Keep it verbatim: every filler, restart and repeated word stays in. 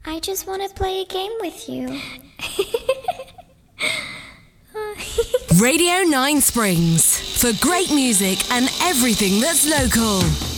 I just want to play a game with you. Radio nine Springs, for great music and everything that's local.